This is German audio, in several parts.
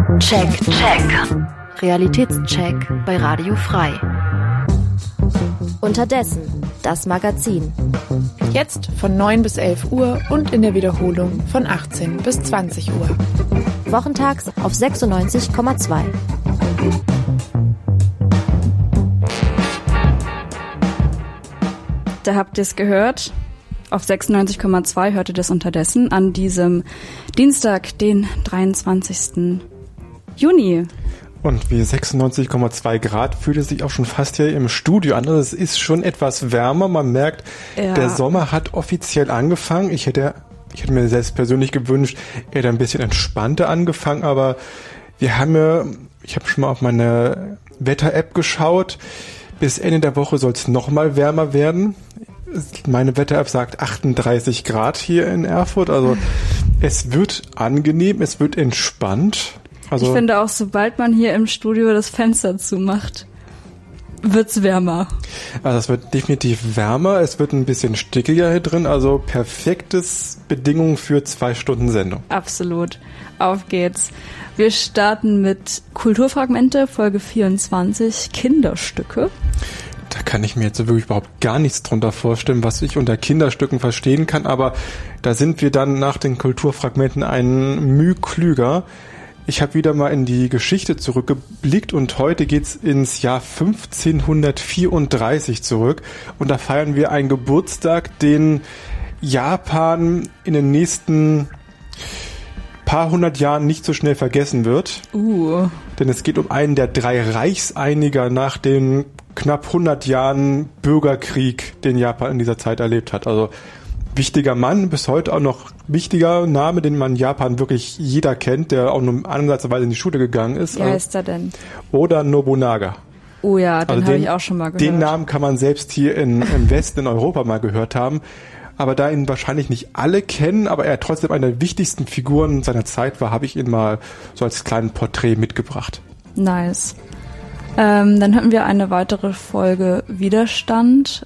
Realitätscheck bei Radio Frei. Unterdessen, das Magazin. Jetzt von 9 bis 11 Uhr und in der Wiederholung von 18 bis 20 Uhr. Wochentags auf 96,2. Da habt ihr es gehört. Auf 96,2 hört ihr das unterdessen an diesem Dienstag, den 23. Juni. Und wie 96,2 Grad fühlt es sich auch schon fast hier im Studio an. Es ist schon etwas wärmer. Man merkt, Der Sommer hat offiziell angefangen. Ich hätte mir selbst persönlich gewünscht, er hätte ein bisschen entspannter angefangen. Aber ich habe schon mal auf meine Wetter-App geschaut. Bis Ende der Woche soll es noch mal wärmer werden. Meine Wetter-App sagt 38 Grad hier in Erfurt. Also es wird angenehm, es wird entspannt. Also, ich finde auch, sobald man hier im Studio das Fenster zumacht, wird's wärmer. Also es wird definitiv wärmer, es wird ein bisschen stickiger hier drin, also perfektes Bedingungen für 2 Stunden Sendung. Absolut. Auf geht's. Wir starten mit Kulturfragmente, Folge 24, Kinderstücke. Da kann ich mir jetzt wirklich überhaupt gar nichts drunter vorstellen, was ich unter Kinderstücken verstehen kann, aber da sind wir dann nach den Kulturfragmenten ein Müh klüger. Ich habe wieder mal in die Geschichte zurückgeblickt und heute geht's ins Jahr 1534 zurück und da feiern wir einen Geburtstag, den Japan in den nächsten paar hundert Jahren nicht so schnell vergessen wird. Denn es geht um einen der 3 Reichseiniger nach den knapp 100 Jahren Bürgerkrieg, den Japan in dieser Zeit erlebt hat. Also wichtiger Mann, bis heute auch noch wichtiger Name, den man in Japan wirklich jeder kennt, der auch nur ansatzweise in die Schule gegangen ist. Wie heißt er denn? Oda Nobunaga. Oh ja, den habe ich auch schon mal gehört. Den Namen kann man selbst hier im Westen in Europa mal gehört haben. Aber da ihn wahrscheinlich nicht alle kennen, aber er trotzdem eine der wichtigsten Figuren seiner Zeit war, habe ich ihn mal so als kleinen Porträt mitgebracht. Nice. Dann hatten wir eine weitere Folge Widerstand,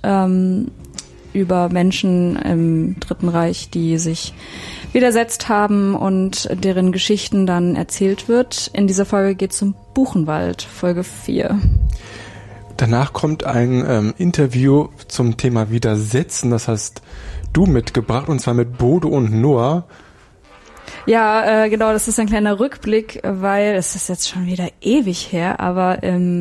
über Menschen im Dritten Reich, die sich widersetzt haben und deren Geschichten dann erzählt wird. In dieser Folge geht es um Buchenwald, Folge 4. Danach kommt ein Interview zum Thema Widersetzen, das hast du mitgebracht, und zwar mit Bodo und Noah. Ja, genau, das ist ein kleiner Rückblick, weil es ist jetzt schon wieder ewig her, aber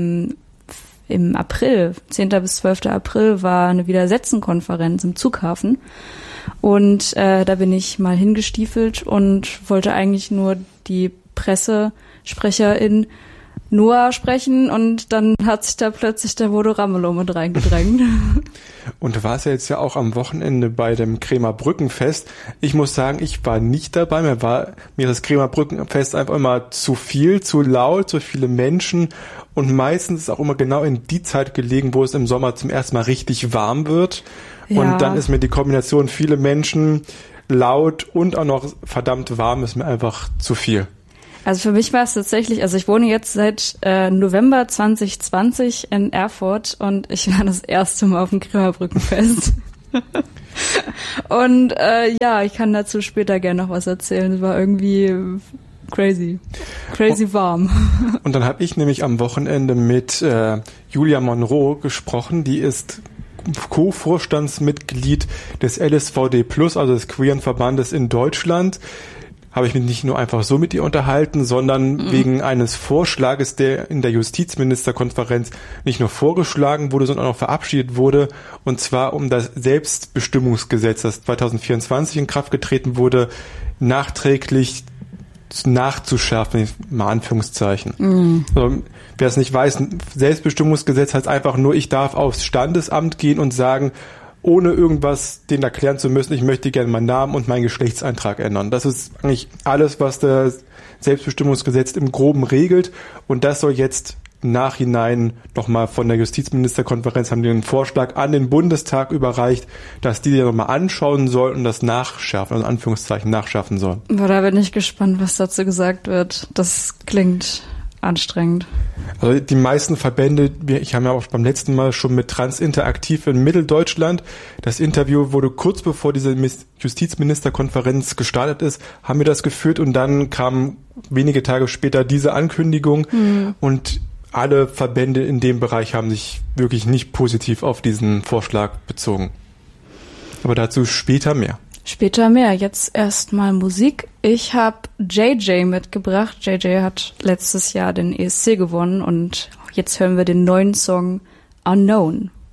im April, 10. bis 12. April, war eine Widersetzen-Konferenz im Zughafen. Und da bin ich mal hingestiefelt und wollte eigentlich nur die Pressesprecherin Noah sprechen. Und dann hat sich da plötzlich der Bodo Ramelow mit reingedrängt. Und du warst ja jetzt ja auch am Wochenende bei dem Kremer Brückenfest. Ich muss sagen, ich war nicht dabei. Mir das Kremer Brückenfest einfach immer zu viel, zu laut, zu viele Menschen. Und meistens ist auch immer genau in die Zeit gelegen, wo es im Sommer zum ersten Mal richtig warm wird. Ja. Und dann ist mir die Kombination viele Menschen, laut und auch noch verdammt warm, ist mir einfach zu viel. Also für mich war es tatsächlich, also ich wohne jetzt seit November 2020 in Erfurt und ich war das erste Mal auf dem Kremer Brückenfest. Und ich kann dazu später gerne noch was erzählen. Es war irgendwie crazy warm. Und dann habe ich nämlich am Wochenende mit Julia Monroe gesprochen, die ist Co-Vorstandsmitglied des LSVD Plus, also des Queeren Verbandes in Deutschland. Habe ich mich nicht nur einfach so mit ihr unterhalten, sondern wegen eines Vorschlages, der in der Justizministerkonferenz nicht nur vorgeschlagen wurde, sondern auch verabschiedet wurde, und zwar um das Selbstbestimmungsgesetz, das 2024 in Kraft getreten wurde, nachträglich nachzuschärfen, mal Anführungszeichen. Also, wer es nicht weiß, ein Selbstbestimmungsgesetz heißt einfach nur, ich darf aufs Standesamt gehen und sagen, ohne irgendwas denen erklären zu müssen, ich möchte gerne meinen Namen und meinen Geschlechtseintrag ändern. Das ist eigentlich alles, was das Selbstbestimmungsgesetz im Groben regelt, und das soll jetzt im Nachhinein nochmal von der Justizministerkonferenz, haben die einen Vorschlag an den Bundestag überreicht, dass die nochmal anschauen sollen und das nachschärfen, also in Anführungszeichen nachschärfen sollen. Boah, da bin ich gespannt, was dazu gesagt wird. Das klingt anstrengend. Also die meisten Verbände, ich habe ja auch beim letzten Mal schon mit Transinteraktiv in Mitteldeutschland, das Interview wurde kurz bevor diese Justizministerkonferenz gestartet ist, haben wir das geführt und dann kam wenige Tage später diese Ankündigung und alle Verbände in dem Bereich haben sich wirklich nicht positiv auf diesen Vorschlag bezogen. Aber dazu später mehr. Später mehr. Jetzt erstmal Musik. Ich habe JJ mitgebracht. JJ hat letztes Jahr den ESC gewonnen und jetzt hören wir den neuen Song Unknown.